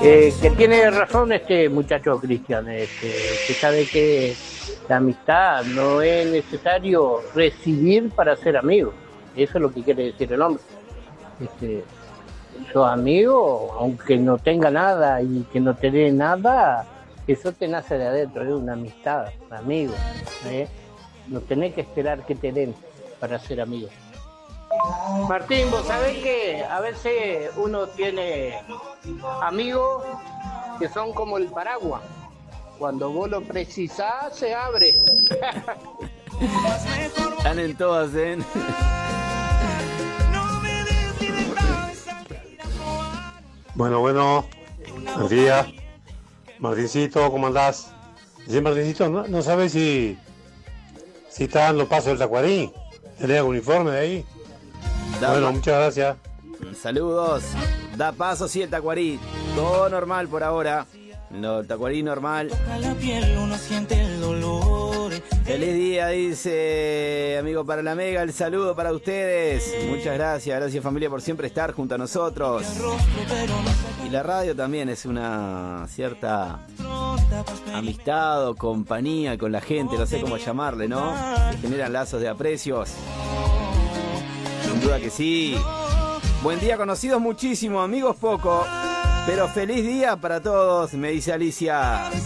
Que tiene razón este muchacho Cristian, que sabe que la amistad no es necesario recibir para ser amigo. Eso es lo que quiere decir el hombre. Sos amigo, aunque no tenga nada y que no te dé nada, eso te nace de adentro, es una amistad, un amigo. No tenés que esperar que te den para ser amigo. Martín, vos sabés que a veces uno tiene amigos que son como el paraguas. Cuando vos lo precisás, se abre. Están en todas, ¿eh? Bueno, buen día. Martincito, ¿cómo andás? Sí, Martincito, no sabes si está dando paso el Tacuarín. ¿Tenés algún uniforme de ahí? Bueno, muchas gracias. Saludos. Da paso, sí, el Tacuarí. Todo normal por ahora. El Tacuarí normal. La piel uno siente el dolor. Feliz día, dice amigo para la Mega. El saludo para ustedes. Muchas gracias. Gracias, familia, por siempre estar junto a nosotros. Y la radio también es una cierta amistad o compañía con la gente. No sé cómo llamarle, ¿no? Se generan lazos de aprecios. Sin duda que sí. Buen día, conocidos muchísimo, amigos poco. Pero feliz día para todos, me dice Alicia.